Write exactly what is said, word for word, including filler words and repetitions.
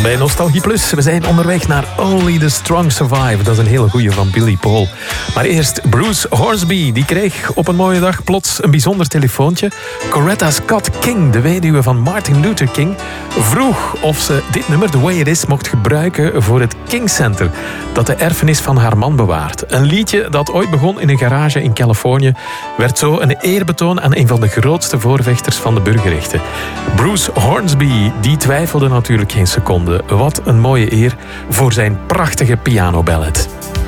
Bij Nostalgie Plus, we zijn onderweg naar Only the Strong Survive. Dat is een hele goeie van Billy Paul. Maar eerst Bruce Hornsby. Die kreeg op een mooie dag plots een bijzonder telefoontje. Coretta Scott King, de weduwe van Martin Luther King, vroeg of ze dit nummer, The Way It Is, mocht gebruiken voor het King Center, dat de erfenis van haar man bewaart. Een liedje dat ooit begon in een garage in Californië, werd zo een eerbetoon aan een van de grootste voorvechters van de burgerrechten. Bruce Hornsby, die twijfelde natuurlijk geen seconde. Wat een mooie eer voor zijn prachtige pianoballet.